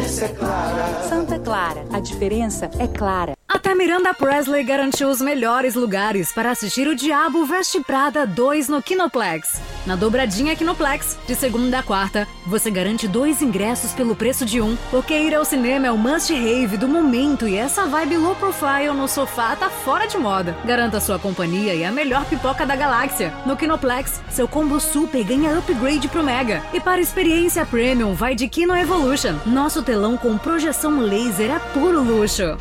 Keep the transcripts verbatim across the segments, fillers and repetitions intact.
diferença é clara. Santa Clara, a diferença é clara. Até Miranda Presley garantiu os melhores lugares para assistir O Diabo Veste Prada dois no Kinoplex. Na dobradinha Kinoplex, de segunda a quarta, você garante dois ingressos pelo preço de um, porque ir ao cinema é o must-have do momento e essa vibe low profile no sofá tá fora de moda. Garanta sua companhia e a melhor pipoca da galáxia. No Kinoplex, seu combo super ganha upgrade pro Mega. E para experiência premium, vai de Kino Evolution. Nosso telão com projeção laser é puro luxo.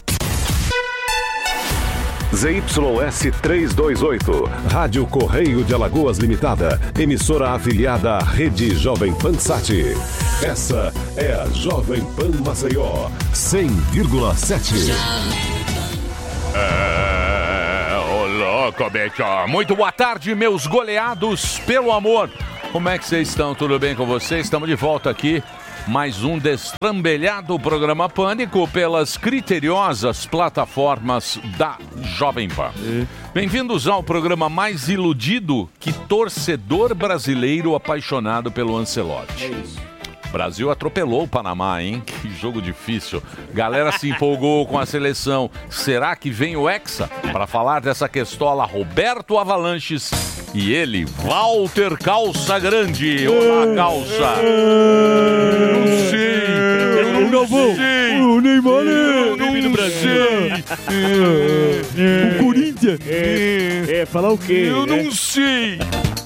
Z Y S trezentos e vinte e oito, Rádio Correio de Alagoas Limitada, emissora afiliada à Rede Jovem Pan Sat. Essa é a Jovem Pan Maceió, cem vírgula sete. É, ô louco, bicho. Muito boa tarde, meus goleados pelo amor. Como é que vocês estão? Tudo bem com vocês? Estamos de volta aqui. Mais um destrambelhado programa Pânico pelas criteriosas plataformas da Jovem Pan. É. Bem-vindos ao programa mais iludido que torcedor brasileiro apaixonado pelo Ancelotti. É isso. Brasil atropelou o Panamá, hein? Que jogo difícil. Galera se empolgou com a seleção. Será que vem o Hexa? Para falar dessa questola, Roberto Avalanches e ele, Walter Calça Grande. Olá, Calça. Eu não sei. Eu não sei. O Neymar é... Eu não sei. O Corinthians. É, falar o quê? Eu não sei.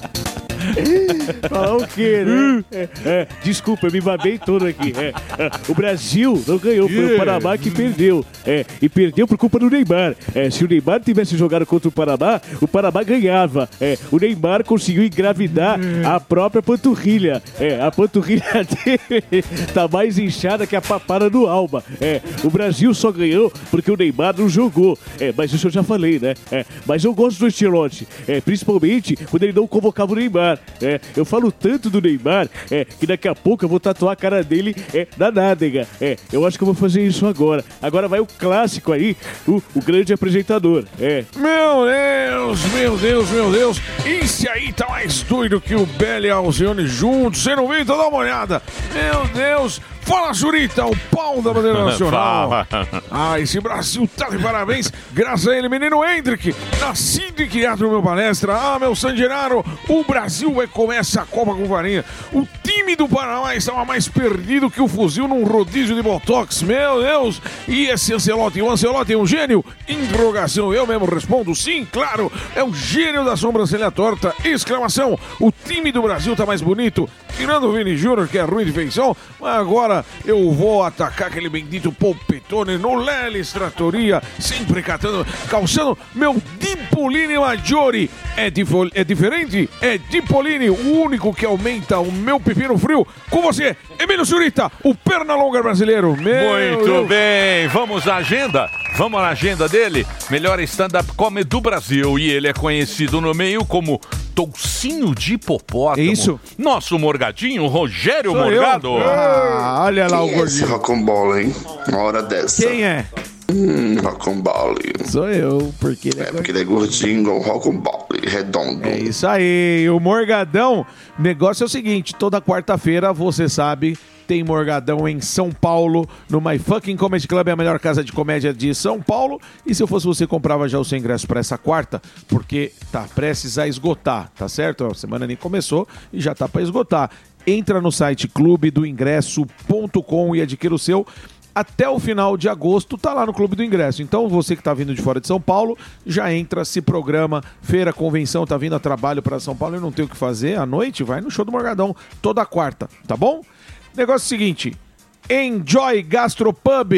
Falar o quê, né? É, é, desculpa, eu me babei todo aqui. É, é, o Brasil não ganhou, foi o Panamá que perdeu. É, e perdeu por culpa do Neymar. É, se o Neymar tivesse jogado contra o Panamá, o Panamá ganhava. É, o Neymar conseguiu engravidar a própria panturrilha. É, a panturrilha dele tá mais inchada que a papada do Alba. É, o Brasil só ganhou porque o Neymar não jogou. É, mas isso eu já falei, né? É, mas eu gosto do Ancelotti, é, principalmente quando ele não convocava o Neymar. É, eu falo tanto do Neymar é, que daqui a pouco eu vou tatuar a cara dele é, na nádega. É, eu acho que eu vou fazer isso agora. Agora vai o clássico aí, o, o grande apresentador. É. Meu Deus, meu Deus, meu Deus. Esse aí tá mais doido que o Belo e a Alcione juntos. Você não viu? Então dá uma olhada. Meu Deus. Fala, Zurita, o pau da bandeira nacional. Ah, esse Brasil tá de parabéns. Graças a ele, menino Hendrick, nascido e criado no meu palestra. Ah, meu San Genaro, o Brasil vai começar a Copa com farinha. O time do Panamá estava mais perdido que o fuzil num rodízio de botox. Meu Deus. E esse Ancelotti, o Ancelotti é um gênio? Interrogação, eu mesmo respondo sim, claro. É o gênio da sobrancelha torta. Exclamação. O time do Brasil tá mais bonito. Tirando o Vini Júnior, que é ruim de feição, mas agora eu vou atacar aquele bendito Polpetone no Lelis Trattoria, sempre catando, calçando meu Dipolini Maggiore. É, difo, é diferente? É Dipolini, o único que aumenta o meu pepino frio. Com você, Emílio Zurita, o Pernalonga brasileiro. Meu Muito Deus. bem, vamos à agenda? Vamos na agenda dele? Melhor stand-up comedy do Brasil. E ele é conhecido no meio como Toucinho de Hipopótamo. É isso? Nosso Morgadinho, Rogério Sou Morgado. Eu. Ah, olha lá. Quem o é esse rocambole, hein? Uma hora dessa. Quem é? Hum, rocambole. Sou eu, porque ele é, é porque ele é gordinho igual rocambole, redondo. É isso aí, o Morgadão. O negócio é o seguinte, toda quarta-feira, você sabe, tem Morgadão em São Paulo, no My Fucking Comedy Club, é a melhor casa de comédia de São Paulo. E se eu fosse você, comprava já o seu ingresso para essa quarta, porque tá prestes a esgotar, tá certo? A semana nem começou e já tá para esgotar. Entra no site clube do ingresso ponto com e adquira o seu. Até o final de agosto tá lá no Clube do Ingresso. Então você que tá vindo de fora de São Paulo, já entra, se programa, feira, convenção, tá vindo a trabalho para São Paulo e não tem o que fazer à noite, vai no show do Morgadão toda quarta, tá bom? Negócio seguinte, Enjoy Gastropub.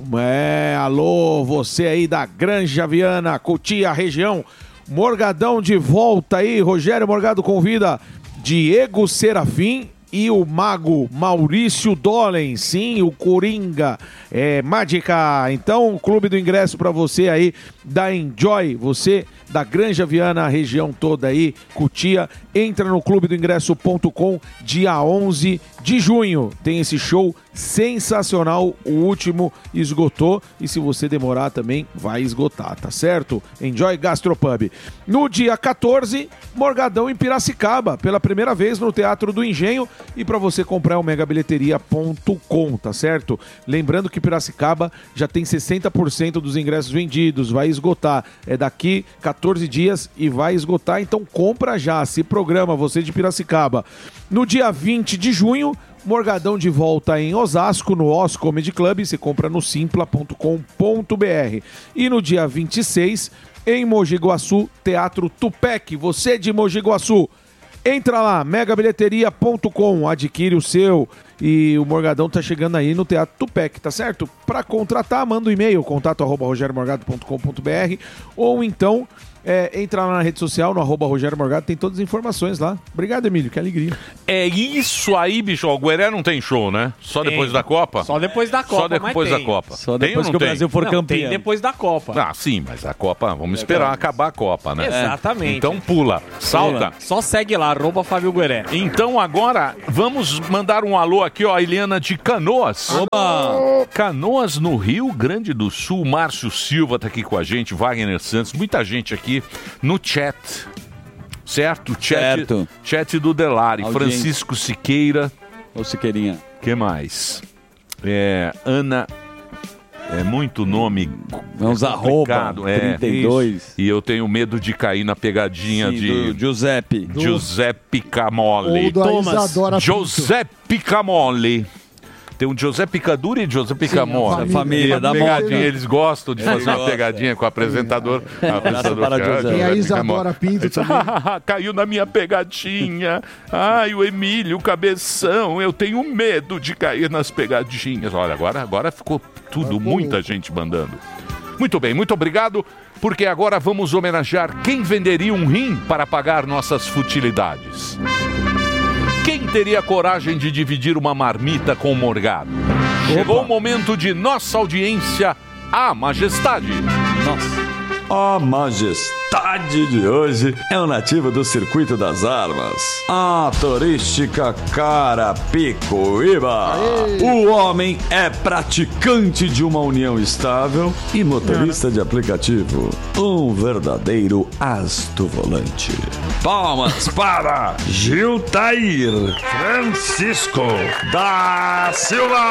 É, alô, você aí da Granja Viana, Cotia, região. Morgadão de volta aí, Rogério Morgado convida Diego Serafim e o mago Maurício Dolen, sim, o Coringa, é mágica. Então, o Clube do Ingresso para você aí da Enjoy, você da Granja Viana, a região toda aí, Cotia, entra no clube do ingresso ponto com, dia onze de junho. Tem esse show sensacional. O último esgotou e se você demorar também vai esgotar, tá certo? Enjoy Gastropub. No dia quatorze, Morgadão em Piracicaba, pela primeira vez no Teatro do Engenho, e para você comprar é o mega bilheteria ponto com, tá certo? Lembrando que Piracicaba já tem sessenta por cento dos ingressos vendidos, vai esgotar. É daqui quatorze dias e vai esgotar, então compra já, se programa, você de Piracicaba. No dia vinte de junho, Morgadão de volta em Osasco, no Os Comedy Club, você compra no simpla ponto com ponto b r. E no dia vinte e seis, em Mogi Guaçu, Teatro Tupec, você de Mogi Guaçu, entra lá, mega bilheteria ponto com, adquire o seu. E o Morgadão tá chegando aí no Teatro Tupec, tá certo? Para contratar, manda um e-mail, contato arroba rogério morgado ponto com ponto b r, ou então é, entra lá na rede social, no arroba Rogério Morgado, tem todas as informações lá. Obrigado, Emílio, que alegria. É isso aí, bicho. O Gueré não tem show, né? Só depois Tem. da Copa? Só depois da Copa, Só depois mas da tem. Copa. Só Tem depois ou que não o Brasil tem? for Não, campeão. tem depois da Copa. Ah, sim, mas a Copa, vamos esperar acabar a Copa, né? Exatamente. Então pula, salta. Só segue lá, arroba Fábio Gueré. Então agora vamos mandar um alô aqui, ó, a Eliana de Canoas. Oba! Canoas, no Rio Grande do Sul. Márcio Silva tá aqui com a gente, Wagner Santos, muita gente aqui no chat. Certo? Chat, Certo. chat do Delari. Audiência. Francisco Siqueira. Ô, Siqueirinha. Que mais? É, Ana. É muito nome. Vamos é arroba complicado, é. trinta e dois. E eu tenho medo de cair na pegadinha Sim, de do Giuseppe. Giuseppe Camolli. Ou do Isadora Pinto. Giuseppe Camolli. Tem um Giuseppe Caduri e Giuseppe Sim, a Camolli. A família da Pegadinha, moda. eles gostam de Eles fazer uma gostam, pegadinha com o apresentador. O apresentador para que é Giuseppe. Tem a Giuseppe Isadora Camolli. Pinto também. Caiu na minha pegadinha. Ai, o Emílio, o cabeção. Eu tenho medo de cair nas pegadinhas. Olha, agora, agora ficou tudo, muita gente mandando. Muito bem, muito obrigado, porque agora vamos homenagear quem venderia um rim para pagar nossas futilidades. Quem teria coragem de dividir uma marmita com o Morgado? Chegou o momento de nossa audiência, a Majestade. Nossa. A majestade de hoje é o nativo do Circuito das Armas, a turística Carapicuíba. O homem é praticante de uma união estável e motorista de aplicativo. Um verdadeiro asto volante. Palmas para Giltair Francisco da Silva.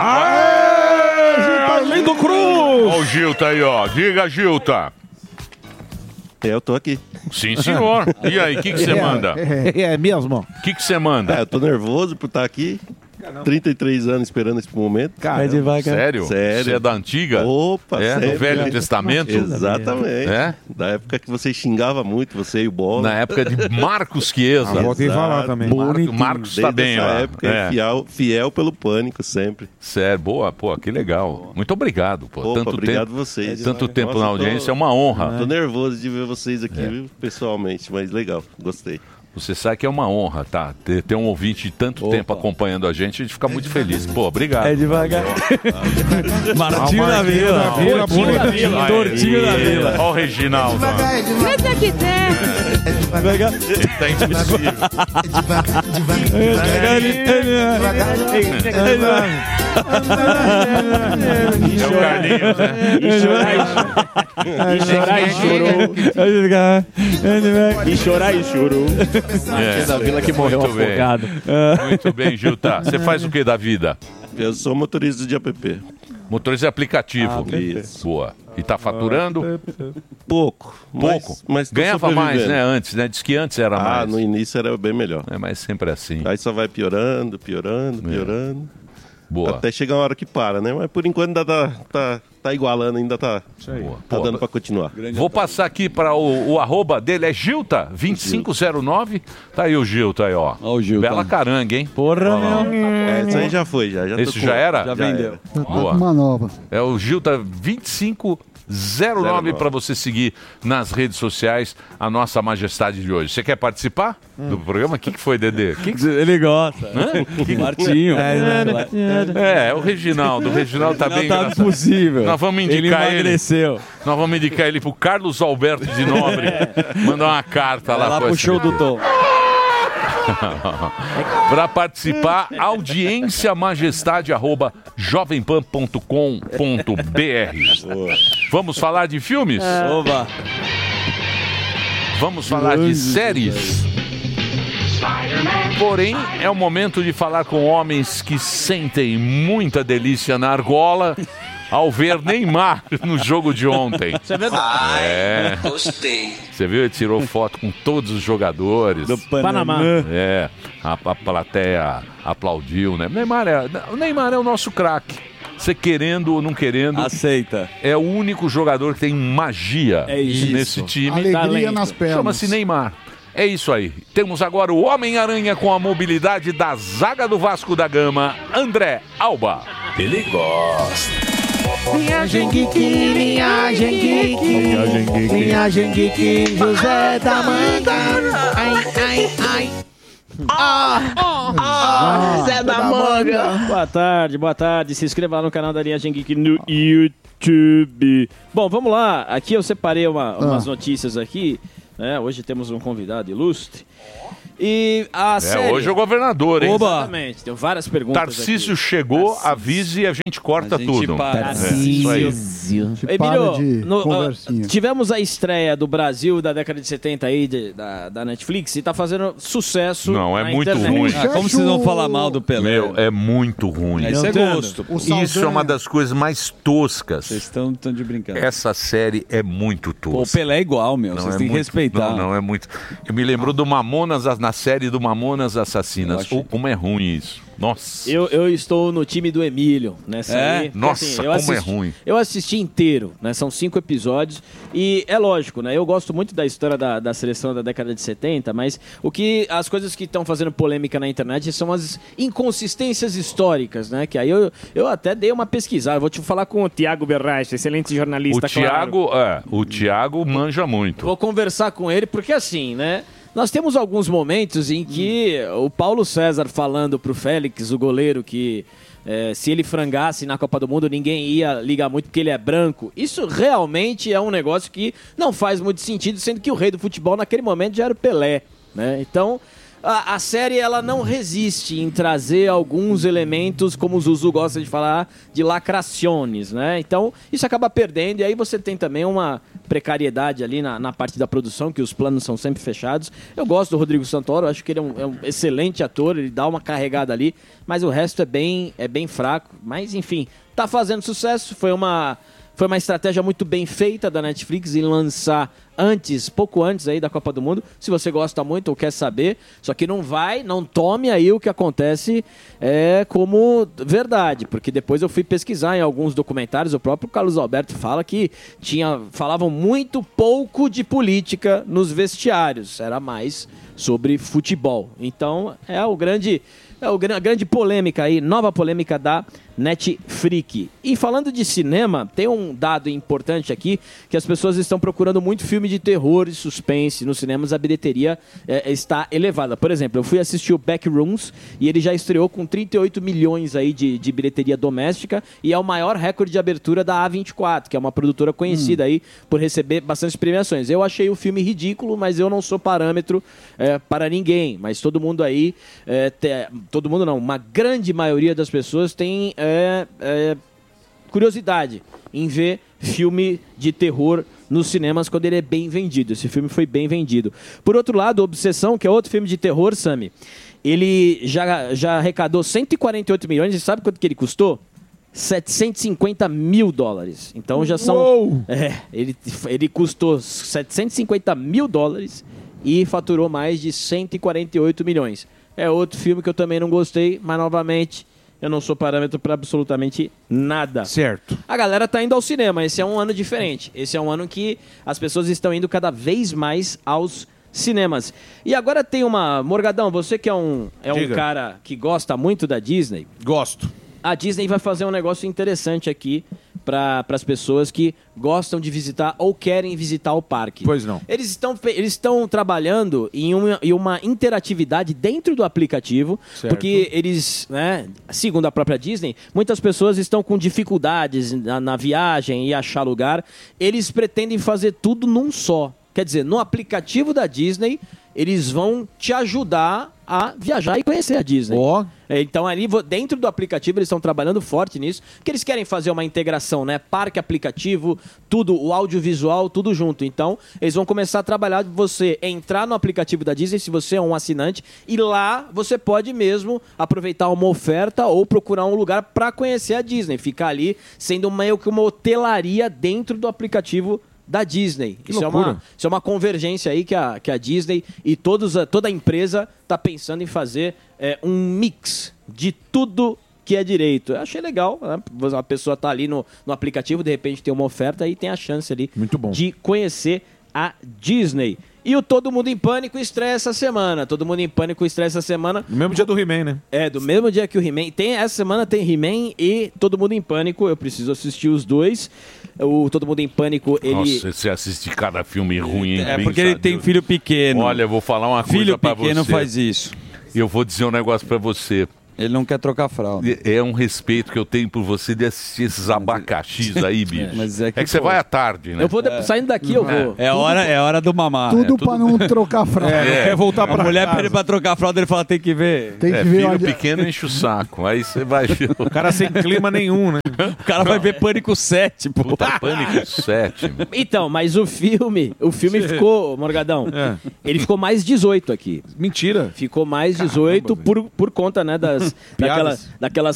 Lindo Cruz! Ó o Gilta aí, ó. Diga, Gilta. Eu tô aqui. Sim, senhor. E aí, o que você manda? É mesmo? O que você manda? É, eu tô nervoso por estar aqui. trinta e três anos esperando esse momento. Cara, Sério? Sério. Você é da antiga? Opa, É, sério. do Velho Testamento? Exatamente. É? Da época que você xingava muito, você e o Bola. Na época de Marcos Chiesa. Ah, voltei a falar também. Marco, Marcos tá Desde bem essa lá. época, É. é. fiel, fiel pelo Pânico sempre. Sério, boa, pô, que legal. Muito obrigado, pô. Opa, tanto obrigado tempo, vocês. tanto tempo Nossa, na tô- audiência, é uma honra. Tô nervoso de ver vocês aqui, viu, pessoalmente, mas legal, gostei. Você sabe que é uma honra, tá? Ter, ter um ouvinte de tanto Opa. tempo acompanhando a gente, a gente fica muito feliz. Pô, obrigado. É devagar. Martinho da Marquinho Vila. da Vila, Tortinho da bonitinho. Vila. Tortinho da Vila. Ó o Reginaldo. ó. Esse aqui tem. Ele tá impossível. É o Carlinhos, né? E chorar e chorou. E chorar e chorou. É. Da Vila que morreu Muito bem. afogado. Muito bem, Gilta. Você faz o que da vida? Eu sou motorista de app. Motorista de aplicativo. Isso. Boa. E tá faturando? Pouco. Pouco. Mas, mas tô Ganhava mais, sobrevivendo. né? Antes, né? Diz que antes era Ah, mais. no início era bem melhor. É, mas sempre assim. Aí só vai piorando, piorando, piorando. Boa. Até chegar uma hora que para, né? Mas por enquanto ainda tá, tá, tá igualando, ainda tá, Boa. tá Pô, dando pra continuar. Vou passar aqui para o, o arroba dele, é Gilta vinte e cinco zero nove. Tá aí o Gilta aí, ó. Ó o Gilta. Bela caranga, hein? Porra, meu. É, isso aí já foi, já. já tô Esse com- já era? Já vendeu. Tá Boa. com uma nova. É o Gilta vinte e cinco zero nove para você seguir nas redes sociais a nossa majestade de hoje. Você quer participar do programa? O que, que foi, Dedê? Que que... Ele gosta. Hã? Que- Martinho. É, é o Reginaldo. O Reginaldo tá bem Não tá engraçado. possível. Nós vamos Ele indicar ele. emagreceu. Nós vamos indicar ele pro Carlos Alberto de Nobre. Mandar uma carta Vai lá. lá pro pro show S B T. do Tom. Para participar, audiência majestade arroba jovempan ponto com ponto br. Vamos falar de filmes? Oba. Vamos falar de séries? Porém, é o momento de falar com homens que sentem muita delícia na argola ao ver Neymar no jogo de ontem. Isso é verdade. É. Gostei. Você viu? Ele tirou foto com todos os jogadores. Do Panamá. É. A, a plateia aplaudiu, né? Neymar é, o Neymar é o nosso craque. Você querendo ou não querendo. Aceita. É o único jogador que tem magia é isso. nesse time. Alegria Talento. nas pernas. Chama-se Neymar. É isso aí. Temos agora o Homem-Aranha com a mobilidade da zaga do Vasco da Gama, André Alba. Ele gosta. Linhagem Geek, linhagem Geek, Linhagem Geek. linhagem Geek, José da Manga. Ai, ai, ai. Ah, ah, José da Manga. Boa tarde, boa tarde. Se inscreva lá no canal da Linhagem Geek no YouTube. Bom, vamos lá. Aqui eu separei uma- umas notícias aqui. Né? Hoje temos um convidado ilustre. E a É, série... hoje é o governador, hein? Exatamente. Tem várias perguntas Tarcísio aqui. chegou, avise e a gente corta A gente tudo. para. É, isso aí. Emílio, no- ah, tivemos a estreia do Brasil da década de setenta aí, de- da, da Netflix, e tá fazendo sucesso. Não, é na muito internet. ruim. Ah, como vocês vão falar mal do Pelé? Meu, é muito ruim. Isso é gosto. O Isso é Saldanha- uma das coisas mais toscas. Vocês estão tão de brincadeira. Essa série é muito tosca. Pô, o Pelé é igual, meu. Não, Vocês é têm que muito- respeitar. Não, não, é muito. Eu me lembro do Mamonas, na série do Mamonas Assassinas. Oh, como é ruim isso. Nossa. Eu, eu estou no time do Emílio nessa É? aí. porque, Nossa, eu como é assisti- ruim. Eu assisti inteiro, né? São cinco episódios. E é lógico, né? Eu gosto muito da história da, da seleção da década de setenta, mas o que as coisas que estão fazendo polêmica na internet são as inconsistências históricas, né? Que aí eu, eu até dei uma pesquisada. Vou te falar com o Tiago Berraich, excelente jornalista. O Thiago, é, o Thiago manja muito. Vou conversar com ele, porque assim, né? Nós temos alguns momentos em que o Paulo César falando pro Félix, o goleiro, que eh, se ele frangasse na Copa do Mundo, ninguém ia ligar muito porque ele é branco. Isso realmente é um negócio que não faz muito sentido, sendo que o rei do futebol naquele momento já era o Pelé, né? Então, a, a série ela não resiste em trazer alguns elementos, como o Zuzu gosta de falar, de lacraciones, né? Então, isso acaba perdendo, e aí você tem também uma precariedade ali na, na parte da produção, que os planos são sempre fechados. Eu gosto do Rodrigo Santoro, acho que ele é um, é um excelente ator, ele dá uma carregada ali, mas o resto é bem, é bem fraco. Mas, enfim, tá fazendo sucesso, foi uma... Foi uma estratégia muito bem feita da Netflix em lançar antes, pouco antes aí da Copa do Mundo. Se você gosta muito ou quer saber, só que não vai, não tome aí o que acontece é, como verdade, porque depois eu fui pesquisar em alguns documentários, o próprio Carlos Alberto fala que tinha, falavam muito pouco de política nos vestiários, era mais sobre futebol. Então é o grande... É o, a grande polêmica aí, nova polêmica da Netflix. E falando de cinema, tem um dado importante aqui, que as pessoas estão procurando muito filme de terror e suspense nos cinemas, a bilheteria é, está elevada. Por exemplo, eu fui assistir o Backrooms e ele já estreou com trinta e oito milhões aí de, de bilheteria doméstica e é o maior recorde de abertura da A vinte e quatro, que é uma produtora conhecida hum. aí por receber bastante premiações. Eu achei o filme ridículo, mas eu não sou parâmetro é, para ninguém, mas todo mundo aí é, te, todo mundo não, uma grande maioria das pessoas tem é, é, curiosidade em ver filme de terror nos cinemas quando ele é bem vendido. Esse filme foi bem vendido. Por outro lado, Obsessão, que é outro filme de terror, Sami, ele já, já arrecadou cento e quarenta e oito milhões e sabe quanto que ele custou? setecentos e cinquenta mil dólares. Então já são... Uou! É, ele, ele custou setecentos e cinquenta mil dólares e faturou mais de cento e quarenta e oito milhões. É outro filme que eu também não gostei, mas novamente eu não sou parâmetro para absolutamente nada. Certo. A galera tá indo ao cinema, esse é um ano diferente. Esse é um ano que as pessoas estão indo cada vez mais aos cinemas. E agora tem uma... Morgadão, você que é um, é um cara que gosta muito da Disney. Gosto. A Disney vai fazer um negócio interessante aqui para as pessoas que gostam de visitar ou querem visitar o parque. Pois não. Eles estão, eles estão trabalhando em uma, em uma interatividade dentro do aplicativo, certo. Porque eles, né, segundo a própria Disney, muitas pessoas estão com dificuldades na, na viagem e achar lugar. Eles pretendem fazer tudo num só. Quer dizer, no aplicativo da Disney, eles vão te ajudar a viajar e conhecer a Disney. Ó. É, Então, ali, vo- dentro do aplicativo, eles estão trabalhando forte nisso, porque eles querem fazer uma integração, né? Parque, aplicativo, tudo, o audiovisual, tudo junto. Então, eles vão começar a trabalhar de você entrar no aplicativo da Disney, se você é um assinante, e lá você pode mesmo aproveitar uma oferta ou procurar um lugar para conhecer a Disney. Ficar ali sendo meio que uma hotelaria dentro do aplicativo da Disney. Que Isso é, loucura. uma, isso é uma convergência aí que a, que a Disney e todos, a- toda a empresa está pensando em fazer é, um mix de tudo que é direito. Eu achei legal, né? A pessoa tá ali no, no aplicativo, de repente tem uma oferta e tem a chance ali de conhecer a Disney. E o Todo Mundo em Pânico estreia essa semana. Todo Mundo em Pânico estreia essa semana. No mesmo dia do He-Man, né? É, do mesmo dia que o He-Man. Tem, essa semana tem He-Man e Todo Mundo em Pânico. Eu preciso assistir os dois. O Todo Mundo em Pânico, ele... Nossa, você assiste cada filme ruim, hein? É Bem porque ele tem sadio. filho pequeno. Olha, eu vou falar uma coisa Filho pra você. pequeno faz isso. E eu vou dizer um negócio pra você. Ele não quer trocar fralda. É um respeito que eu tenho por você de assistir esses abacaxis aí, bicho. Mas é é que, que, você pô, vai à tarde, né? Eu vou, de- saindo daqui, eu vou. É, hora, é hora do mamar. Tudo é, pra não trocar fralda. É, não quer voltar pra A mulher casa. pede pra trocar fralda, ele fala, tem que ver. Tem que É, ver filho onde- pequeno enche o saco. Aí você vai ver. O cara sem clima nenhum, né? O cara vai ver Pânico sete, pô. Puta, Pânico sete. meu. Então, mas o filme, o filme ficou, Morgadão, É. ele ficou mais dezoito aqui. Mentira. Ficou mais dezoito por, por conta, né, das, daquela, Piadas. daquelas